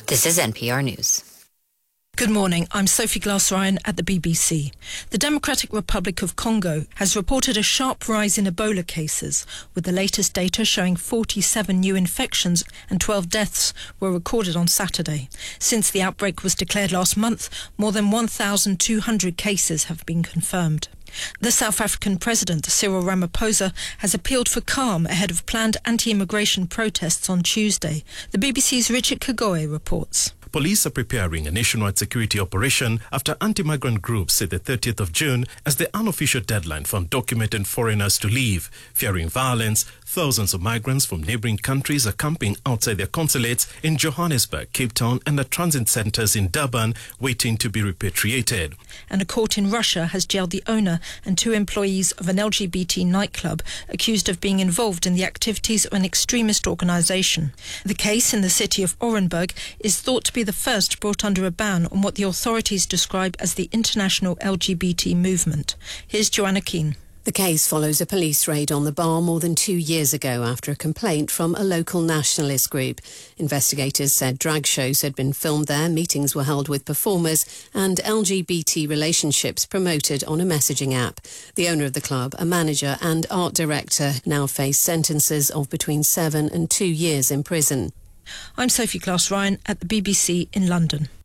This is NPR News. Good morning, I'm Sophie Glass-Ryan at the BBC. The Democratic Republic of Congo has reported a sharp rise in Ebola cases, with the latest data showing 47 new infections and 12 deaths were recorded on Saturday. Since the outbreak was declared last month, more than 1,200 cases have been confirmed. The South African President, Cyril Ramaphosa, has appealed for calm ahead of planned anti-immigration protests on Tuesday. The BBC's Richard Kagoe reports. Police are preparing a nationwide security operation after anti-migrant groups set the 30th of June as the unofficial deadline for undocumented foreigners to leave. Fearing violence, thousands of migrants from neighboring countries are camping outside their consulates in Johannesburg, Cape Town and the transit centres in Durban, waiting to be repatriated. And a court in Russia has jailed the owner and 2 employees of an LGBT nightclub accused of being involved in the activities of an extremist organisation. The case in the city of Orenburg is thought to be the first brought under a ban on what the authorities describe as the international LGBT movement. Here's Joanna Keane. The case follows a police raid on the bar more than 2 years ago after a complaint from a local nationalist group. Investigators said drag shows had been filmed there, meetings were held with performers and LGBT relationships promoted on a messaging app. The owner of the club, a manager and art director, now face sentences of between 7 and 2 years in prison. I'm Sophie Glass-Ryan at the BBC in London.